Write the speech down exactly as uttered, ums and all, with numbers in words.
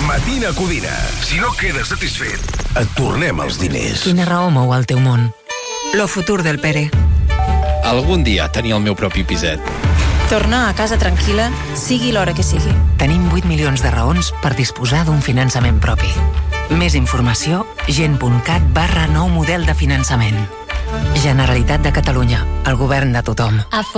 Matina Codina. Si no quedes satisfet, et tornem els diners. Quina raó mou el teu món? Lo futur del Pere. Algun dia tenir el meu propi piset. Tornar a casa tranquil·la, sigui l'hora que sigui. Tenim vuit milions de raons per disposar d'un finançament propi. Més informació, gent.cat barra nou model de finançament. Generalitat de Catalunya, el govern de tothom.